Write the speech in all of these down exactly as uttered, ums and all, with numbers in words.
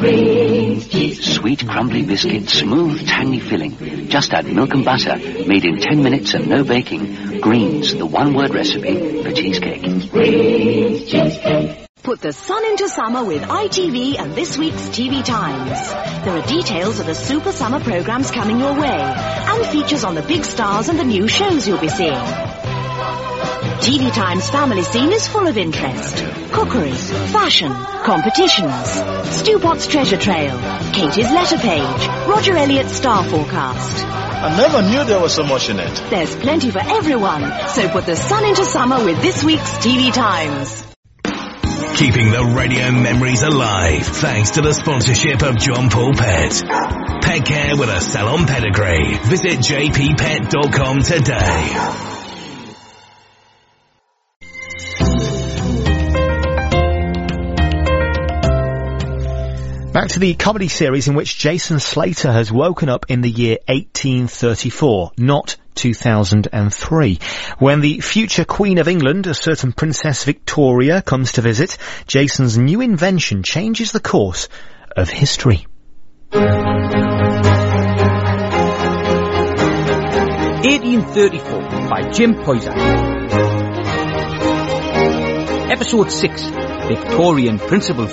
Greens cheese. Sweet, crumbly biscuit, smooth, tangy filling. Just add milk and butter, made in ten minutes and no baking. Greens, the one-word recipe for cheesecake. Greens cheesecake. Put the sun into summer with I T V and this week's T V Times. There are details of the super summer programs coming your way and features on the big stars and the new shows you'll be seeing. T V Times family scene is full of interest. Cookery, fashion, competitions, Stu Potts treasure trail, Katie's letter page, Roger Elliott's star forecast. I never knew there was so much in it. There's plenty for everyone, so put the sun into summer with this week's T V Times. Keeping the radio memories alive thanks to the sponsorship of John Paul Pet. Pet care with a salon pedigree. Visit j p pet dot com today. Back to the comedy series in which Jason Slater has woken up in the year eighteen thirty-four, not two thousand three. When the future Queen of England, a certain Princess Victoria, comes to visit, Jason's new invention changes the course of history. eighteen thirty-four by Jim Poyser. Episode six, Victorian Principles.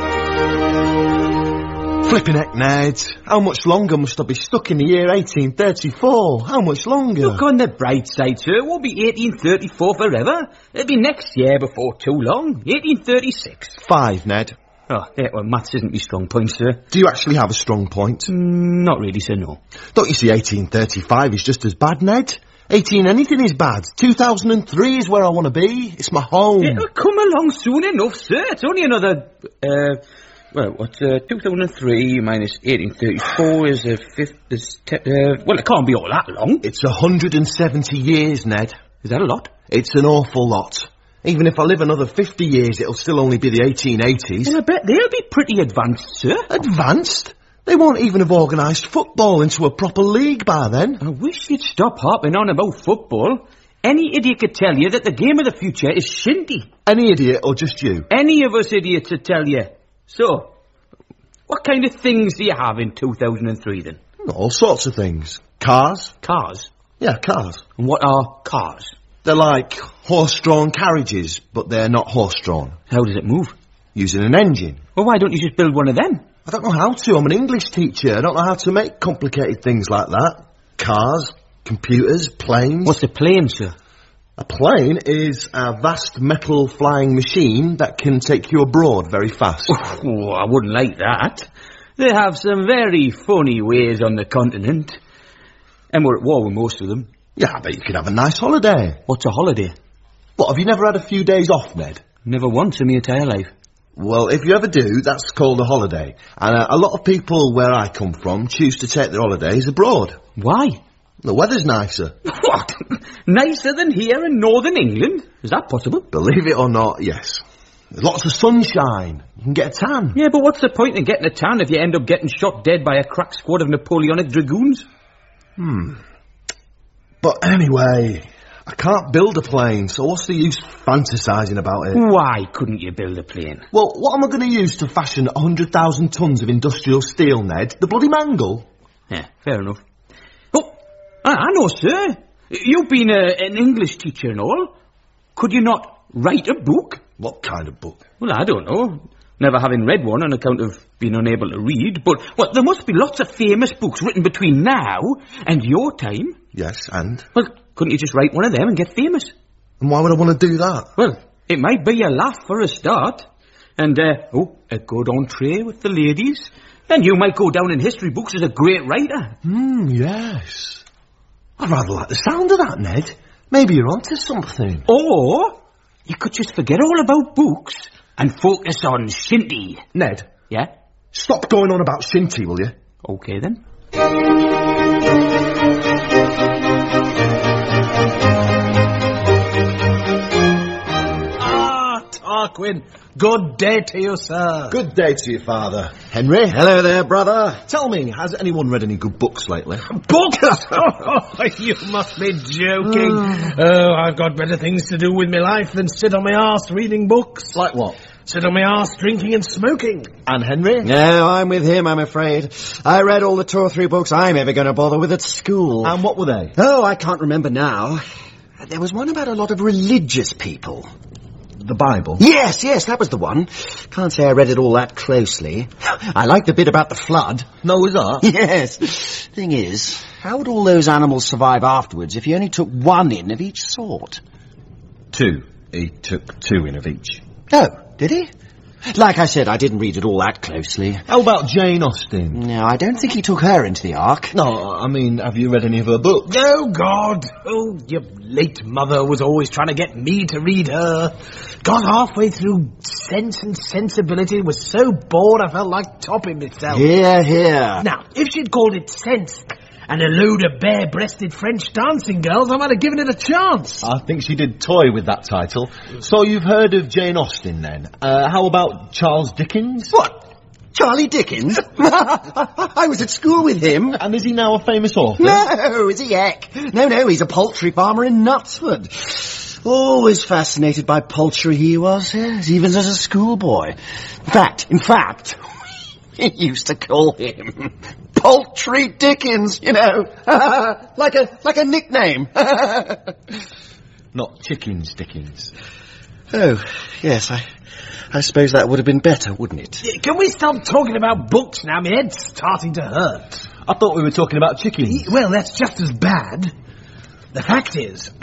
Flipping heck, Ned. How much longer must I be stuck in the year eighteen thirty-four? How much longer? Look on the bright side, sir. It won't be eighteen thirty-four forever. It'll be next year before too long. eighteen thirty-six. Five, Ned. Oh, yeah, well, maths isn't my strong point, sir. Do you actually have a strong point? Mm, not really, sir, no. Don't you see eighteen thirty-five is just as bad, Ned? eighteen anything is bad. two thousand three is where I want to be. It's my home. It'll come along soon enough, sir. It's only another, uh... Well, what's, uh, two thousand three minus eighteen thirty-four is a fifth, is te- uh, well, it can't be all that long. It's one hundred seventy years, Ned. Is that a lot? It's an awful lot. Even if I live another fifty years, it'll still only be the eighteen eighties. Well, I bet they'll be pretty advanced, sir. Advanced? They won't even have organised football into a proper league by then. I wish you'd stop harping on about football. Any idiot could tell you that the game of the future is shinty. Any idiot or just you? Any of us idiots would tell you. So, what kind of things do you have in two thousand three then? All sorts of things. Cars. Cars? Yeah, cars. And what are cars? They're like horse-drawn carriages, but they're not horse-drawn. How does it move? Using an engine. Well, why don't you just build one of them? I don't know how to. I'm an English teacher. I don't know how to make complicated things like that. Cars, computers, planes. What's a plane, sir? A plane is a vast metal flying machine that can take you abroad very fast. Oh, I wouldn't like that. They have some very funny ways on the continent. And we're at war with most of them. Yeah, I bet you could have a nice holiday. What's a holiday? What, have you never had a few days off, Ned? Never once in my entire life. Well, if you ever do, that's called a holiday. And uh, a lot of people where I come from choose to take their holidays abroad. Why? The weather's nicer. What? Nicer than here in northern England? Is that possible? Believe it or not, yes. There's lots of sunshine. You can get a tan. Yeah, but what's the point in getting a tan if you end up getting shot dead by a crack squad of Napoleonic dragoons? Hmm. But anyway, I can't build a plane, so what's the use fantasising about it? Why couldn't you build a plane? Well, what am I going to use to fashion one hundred thousand tonnes of industrial steel, Ned? The bloody mangle? Yeah, fair enough. Oh, I, I know, sir. You've been a, an English teacher and all. Could you not write a book? What kind of book? Well, I don't know. Never having read one on account of being unable to read. But, well, there must be lots of famous books written between now and your time. Yes, and? Well, couldn't you just write one of them and get famous? And why would I want to do that? Well, it might be a laugh for a start. And, uh, oh, a good entree with the ladies. Then you might go down in history books as a great writer. Hmm, yes. I'd rather like the sound of that, Ned. Maybe you're onto something. Or you could just forget all about books and focus on shinty. Ned? Yeah? Stop going on about shinty, will you? Okay, then. Ah, Tarquin. Good day to you, sir. Good day to you, Father. Henry. Hello there, brother. Tell me, has anyone read any good books lately? Books? Oh, you must be joking. Oh, I've got better things to do with my life than sit on my arse reading books. Like what? Sit on my arse drinking and smoking. And Henry? No, I'm with him, I'm afraid. I read all the two or three books I'm ever going to bother with at school. And what were they? Oh, I can't remember now. There was one about a lot of religious people. The Bible? Yes, yes, that was the one. Can't say I read it all that closely. I liked the bit about the flood. Noah's Ark? Yes. Thing is, how would all those animals survive afterwards if you only took one in of each sort? Two. He took two in of each. Oh, did he? Like I said, I didn't read it all that closely. How about Jane Austen? No, I don't think he took her into the Ark. No, I mean, have you read any of her books? Oh, God. Oh, your late mother was always trying to get me to read her. Got halfway through Sense and Sensibility, was so bored I felt like topping myself. Here, here. Now, if she'd called it Sense and a load of bare-breasted French dancing girls, I might have given it a chance. I think she did toy with that title. So you've heard of Jane Austen, then? Uh, how about Charles Dickens? What? Charlie Dickens? I was at school with him. And is he now a famous author? No, is he heck? No, no, he's a poultry farmer in Knutsford. Always fascinated by poultry he was, yes, even as a schoolboy. In fact, in fact, we used to call him Poultry Dickens, you know. like a like a nickname. Not Chickens Dickens. Oh, yes, I I suppose that would have been better, wouldn't it? Can we stop talking about books now? My head's starting to hurt. I thought we were talking about chickens. Well, that's just as bad. The fact is,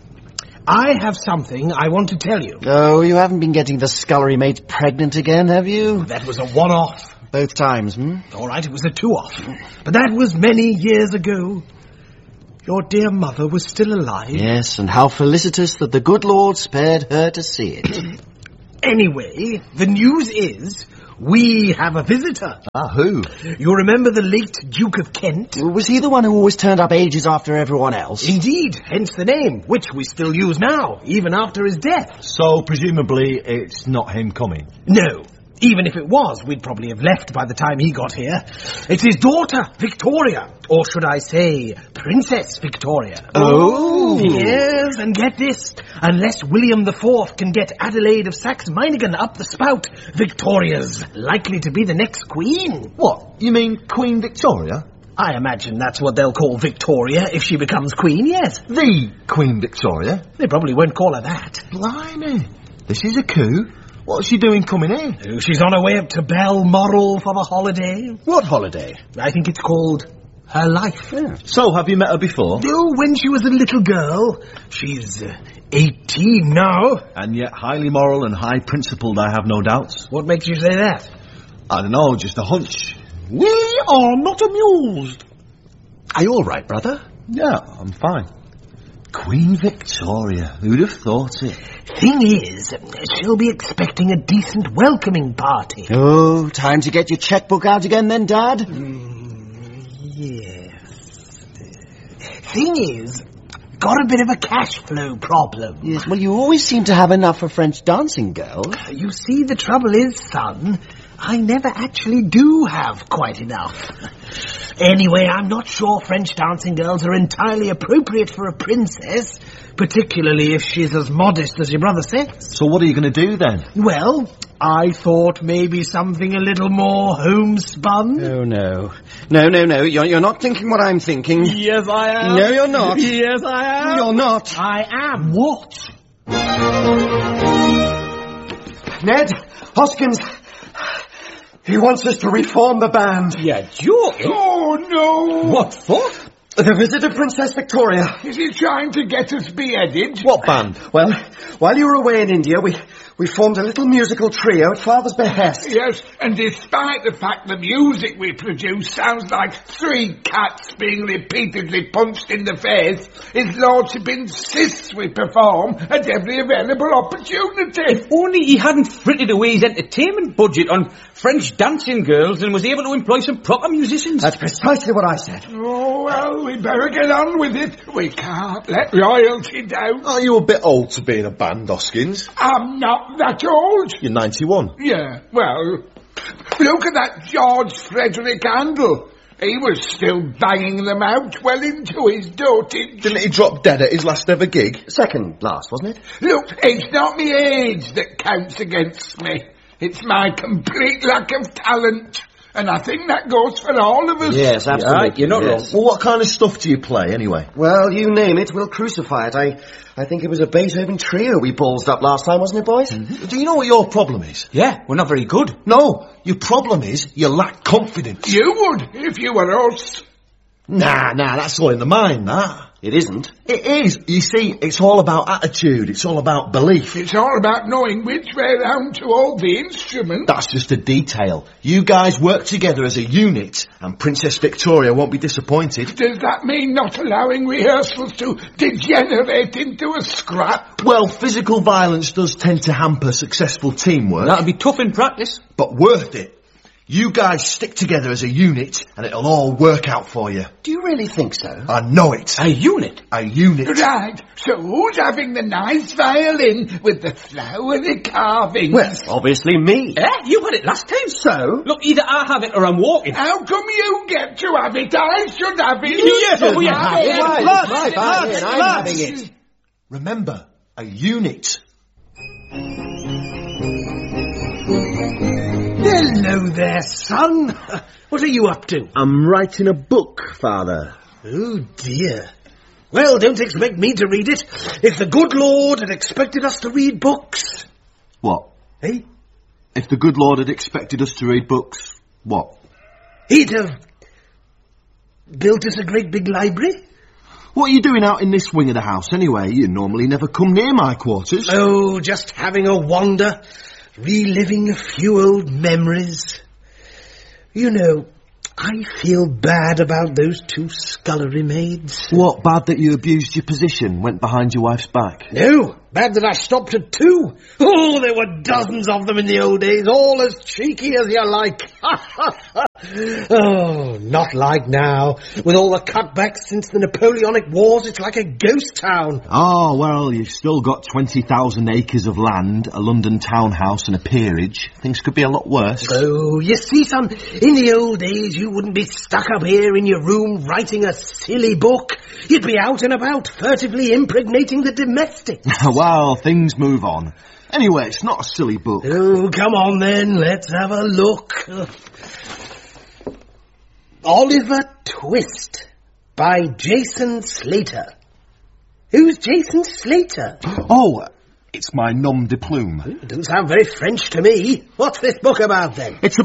I have something I want to tell you. Oh, you haven't been getting the scullery maid pregnant again, have you? That was a one-off. Both times, hmm? All right, it was a two-off. But that was many years ago. Your dear mother was still alive. Yes, and how felicitous that the good Lord spared her to see it. Anyway, the news is we have a visitor. Ah, who? You remember the late Duke of Kent? Was he the one who always turned up ages after everyone else? Indeed, hence the name, which we still use now, even after his death. So, presumably, it's not him coming? No. Even if it was, we'd probably have left by the time he got here. It's his daughter, Victoria. Or should I say, Princess Victoria. Oh! Yes, and get this. Unless William the Fourth can get Adelaide of Saxe-Meiningen up the spout, Victoria's likely to be the next queen. What? You mean Queen Victoria? I imagine that's what they'll call Victoria if she becomes queen, yes. The Queen Victoria? They probably won't call her that. Blimey. This is a coup. What's she doing coming here? Oh, she's on her way up to Balmoral for the holiday. What holiday? I think it's called Her Life. Yeah. So, have you met her before? Oh, when she was a little girl. She's uh, eighteen now. And yet highly moral and high-principled, I have no doubts. What makes you say that? I don't know, just a hunch. We are not amused. Are you all right, brother? Yeah, I'm fine. Queen Victoria, who'd have thought it? Thing is, she'll be expecting a decent welcoming party. Oh, time to get your checkbook out again then, Dad? Mm, yes. Thing is, got a bit of a cash flow problem. Yes, well, you always seem to have enough for French dancing girls. You see, the trouble is, son, I never actually do have quite enough. Anyway, I'm not sure French dancing girls are entirely appropriate for a princess, particularly if she's as modest as your brother says. So what are you going to do then? Well, I thought maybe something a little more homespun. Oh, no. No, no, no, you're, you're not thinking what I'm thinking. Yes, I am. No, you're not. Yes, I am. You're not. I am. What? Ned, Hoskins, he wants us to reform the band. You're joking? Oh, no. What for? The visit of Princess Victoria. Is he trying to get us beheaded? What band? Well, while you were away in India, we, we formed a little musical trio at Father's behest. Yes, and despite the fact the music we produce sounds like three cats being repeatedly punched in the face, his lordship insists we perform at every available opportunity. If only he hadn't frittered away his entertainment budget on French dancing girls and was able to employ some proper musicians. That's precisely what I said. Oh, well, we better get on with it. We can't let royalty down. Are you a bit old to be in a band, Hoskins? I'm not that old. You're ninety-one. Yeah, well, look at that George Frederick Handel. He was still banging them out well into his dotage. Didn't he drop dead at his last ever gig? Second last, wasn't it? Look, it's not me age that counts against me. It's my complete lack of talent. And I think that goes for all of us. Yes, absolutely. Yeah, you're not yes. Well, what kind of stuff do you play, anyway? Well, you name it, we'll crucify it. I, I think it was a Beethoven trio we ballsed up last time, wasn't it, boys? Mm-hmm. Do you know what your problem is? Yeah, we're not very good. No, your problem is you lack confidence. You would, if you were us. Nah, nah, that's all in the mind, that. It isn't. It is. You see, it's all about attitude. It's all about belief. It's all about knowing which way round to hold the instrument. That's just a detail. You guys work together as a unit, and Princess Victoria won't be disappointed. Does that mean not allowing rehearsals to degenerate into a scrap? Well, physical violence does tend to hamper successful teamwork. That'll be tough in practice. But worth it. You guys stick together as a unit, and it'll all work out for you. Do you really think so? I know it. A unit? A unit. Right, so who's having the nice violin with the flowery carvings? Well, obviously me. Eh? You had it last time. So? Look, either I have it or I'm walking. How come you get to have it? I should have it. You should we have have it. it. Right, Lads, my violin, I'm lads. having it. Remember, a unit. Hello there, son. What are you up to? I'm writing a book, Father. Oh, dear. Well, don't expect me to read it. If the good Lord had expected us to read books... What? Eh? If the good Lord had expected us to read books, what? He'd have built us a great big library. What are you doing out in this wing of the house, anyway? You normally never come near my quarters. Oh, just having a wander, reliving a few old memories. You know, I feel bad about those two scullery maids. What, bad that you abused your position, went behind your wife's back? No, bad that I stopped at two. Oh, there were dozens of them in the old days, all as cheeky as you like. Oh, not like now. With all the cutbacks since the Napoleonic Wars, it's like a ghost town. Oh, well, you've still got twenty thousand acres of land, a London townhouse and a peerage. Things could be a lot worse. Oh, you see, son, in the old days you wouldn't be stuck up here in your room writing a silly book. You'd be out and about furtively impregnating the domestics. Well, things move on. Anyway, it's not a silly book. Oh, come on then, let's have a look. Oliver Twist by Jason Slater. Who's Jason Slater? Oh, it's my nom de plume. It doesn't sound very French to me. What's this book about then? It's